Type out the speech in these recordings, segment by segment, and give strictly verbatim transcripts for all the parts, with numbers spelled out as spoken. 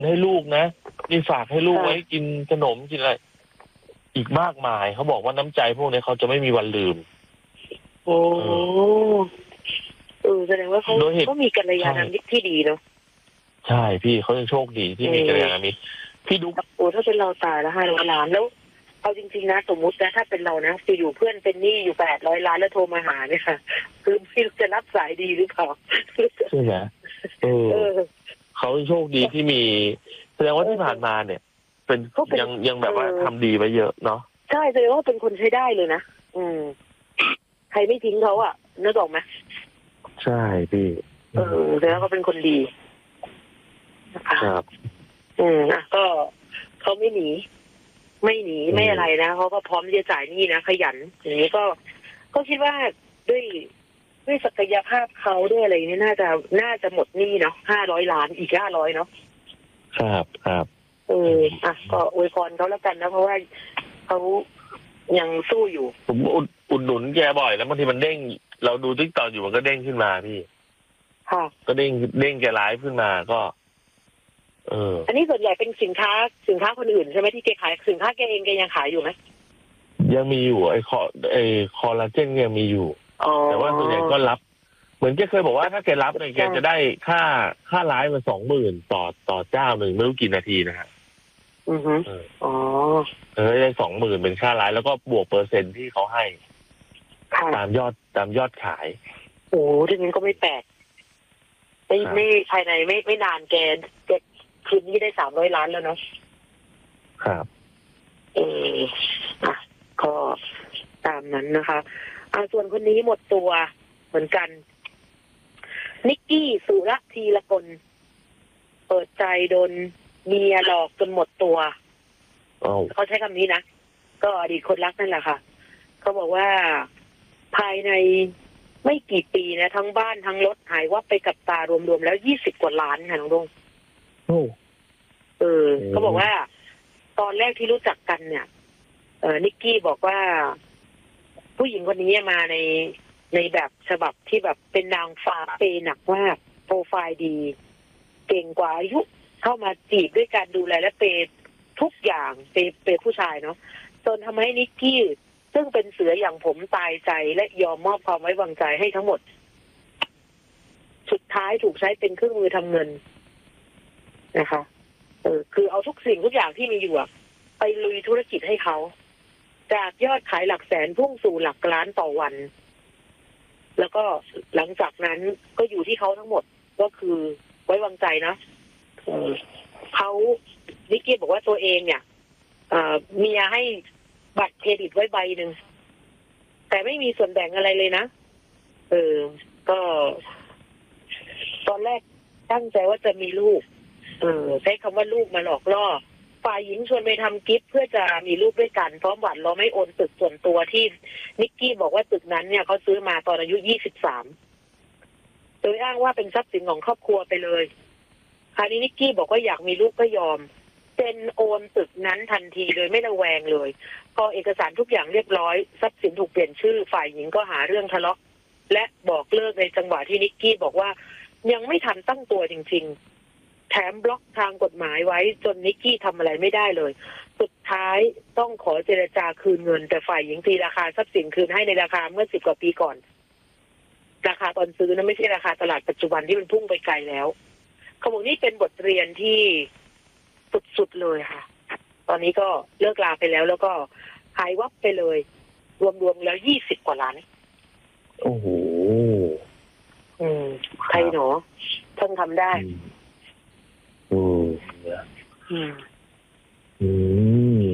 ให้ลูกนะนี่ฝากให้ลูกไว้กินขนมกินอะไรอีกมากมายเขาบอกว่าน้ำใจพวกนี้เขาจะไม่มีวันลืมโอ้เออแสดงว่าเขาเขามีกัลยาณมิตรที่ดีเนาะใช่พี่เขายังโชคดีที่มีกัลยาณมิตรพี่ดูโอ้ถ้าเป็นเราตายแล้วห้าร้อยล้านแล้วเอาจริงๆนะสมมุตินะถ้าเป็นเรานะจะอยู่เพื่อนเป็นหนี้อยู่แปดร้อยล้านแล้วโทรมาหาเนี่ยค่ะคือพี่จะรับสายดีหรือเปล่าใช่ไหมเออเขาโชคดีที่มีแสดงว่าที่ผ่านมาเนี่ย เป็นยังยังแบบว่าทำดีไว้เยอะเนาะใช่แสดงว่าเป็นคนใช้ได้เลยนะอืมใครไม่ทิ้งเขาอ่ะนึกออกไหมใช่พี่เออแสดงว่าเขาเป็นคนดีครับอืมอ่ะก็เขาไม่หนีไม่หนีไม่อะไรนะเขาก็พร้อมที่จะจ่ายหนี้นะขยันอย่างนี้ก็ก็คิดว่าด้วยด้วยศักยภาพเขาด้วยอะไรนี่น่าจะน่าจะหมดหนี้เนาะห้าร้อยล้านอีกห้าร้อยเนาะครับครับเอออ่ะก็อวยพรเขาแล้วกันนะเพราะว่าเขายังสู้อยู่ผมอุดอุดหนุนแกบ่อยแล้วบางทีมันเด้งเราดูติ๊กต็อกอยู่มันก็เด้งขึ้นมาพี่ค่ะก็เด้งเด้งแกไลฟ์ขึ้นมาก็เอออันนี้ส่วนใหญ่เป็นสินค้าสินค้าคนอื่นใช่ไหมที่แกขายสินค้าแกเองแกยังขายอยู่ไหมยังมีอยู่ไอ้คอไอ้คอลลาเจนยังมีอยู่แต่ว่าส่วนใหญ่ก็รับเหมือนแกเคยบอกว่าถ้าแกรับเนี่ยแกจะได้ค่าค่าไลฟ์มาสองหมื่นต่อต่อเจ้าหนึ่งไม่รู้กี่นาทีนะฮะอือฮึอ๋อเออได้สองหมื่นเป็นค่าไลฟ์แล้วก็บวกเปอร์เซ็นต์ที่เขาให้ตามยอดตามยอดขายโอ้ทีนี้ก็ไม่แปลกไม่ไม่ภายในไม่ไม่นานแกแกคืนนี้ได้สามร้อยล้านแล้วเนาะครับเอออ่ะก็ตามนั้นนะคะอ่าส่วนคนนี้หมดตัวเหมือนกันนิกกี้สุรธีรกลเปิดใจโดนเมียหลอกจนหมดตัวเขาใช้คำนี้นะก็อดีตคนรักนั่นแหละค่ะเขาบอกว่าภายในไม่กี่ปีนะทั้งบ้านทั้งรถหายวับไปกับตารวมๆแล้วยี่สิบกว่าล้านค่ะน้องดงโอ้เออเขาบอกว่าตอนแรกที่รู้จักกันเนี่ยเออนิกกี้บอกว่าผู้หญิงคนนี้มาในในแบบฉบับที่แบบเป็นนางฟ้าเปย์หนักมากโปรไฟล์ดีเก่งกว่าอายุเข้ามาจีบด้วยการดูแลและเปย์ทุกอย่างเปย์เปย์ผู้ชายเนาะจนทำให้นิกกี้ซึ่งเป็นเสืออย่างผมตายใจและยอมมอบความไว้วางใจให้ทั้งหมดสุดท้ายถูกใช้เป็นเครื่องมือทำเงินนะคะเออคือเอาทุกสิ่งทุกอย่างที่มีอยู่ไปลุยธุรกิจให้เขาจากยอดขายหลักแสนพุ่งสู่หลักล้านต่อวันแล้วก็หลังจากนั้นก็อยู่ที่เขาทั้งหมดก็คือไว้วางใจนะเขานิกกี้บอกว่าตัวเองเนี่ยเมียให้บัตรเครดิตไว้ใบหนึ่งแต่ไม่มีส่วนแบ่งอะไรเลยนะเออก็ตอนแรกตั้งใจว่าจะมีลูกเออใช้คำว่าลูกมาหลอกล่อฝ่ายหญิงชวนไปทำกิฟต์เพื่อจะมีลูกด้วยกันพร้อมหวานล้อมให้โอนตึกส่วนตัวที่นิกกี้บอกว่าตึกนั้นเนี่ยเขาซื้อมาตอนอายุยี่สิบสามโดยอ้างว่าเป็นทรัพย์สินของครอบครัวไปเลยคราวนี้นิกกี้บอกว่าอยากมีลูกก็ยอมเซ็นโอนตึกนั้นทันทีเลยไม่ระแวงเลยพอเอกสารทุกอย่างเรียบร้อยทรัพย์สินถูกเปลี่ยนชื่อฝ่ายหญิงก็หาเรื่องทะเลาะและบอกเลิกในจังหวะที่นิกกี้บอกว่ายังไม่ทันตั้งตัวจริงๆแถมบล็อกทางกฎหมายไว้จนนิกกี้ทำอะไรไม่ได้เลยสุดท้ายต้องขอเจรจาคืนเงินแต่ฝ่ายหญิงตีราคาทรัพย์สินคืนให้ในราคาเมื่อสิบกว่าปีก่อนราคาตอนซื้อนั้นไม่ใช่ราคาตลาดปัจจุบันที่มันพุ่งไปไกลแล้วเขาบอกนี่เป็นบทเรียนที่สุดๆเลยค่ะตอนนี้ก็เลิกลาไปแล้วแล้วก็หายวับไปเลยรวมๆแล้วยี่สิบกว่าล้านโอ้โหอืมใครหนอเพิ่งทำได้อืมอืมอืม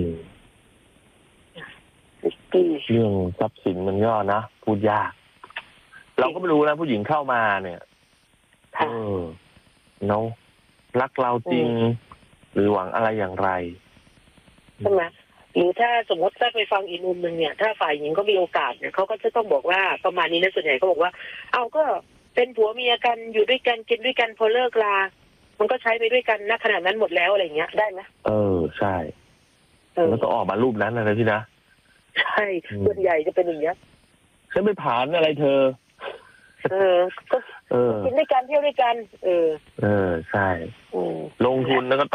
เรื่องทรัพย์สินมันก็นะพูดยากเราก็ไม่รู้นะผู้หญิงเข้ามาเนี่ยเออน้องรักเราจริงหรือหวังอะไรอย่างไรใช่ไหมหรือถ้าสมมติถ้าไปฟังอีกมุมหนึ่งเนี่ยถ้าฝ่ายหญิงก็มีโอกาสเนี่ยเขาก็จะต้องบอกว่าประมาณนี้นะส่วนใหญ่เขาบอกว่าเอาก็เป็นผัวเมียกันอยู่ด้วยกันกินด้วยกันพอเลิกลามันก็ใช้ไปด้วยกันณขนาดนั้นหมดแล้วอะไรเงี้ยได้ไหมเออใช่แล้วก็ออกมารูปนั้นนะพี่นะใช่ส่วนใหญ่จะเป็นอย่างเงี้ยฉันไม่ผ่านอะไรเธอเออก็กินด้วยกันเที่ยวด้วยกันเออเออใช่ลงทุนแล้วก็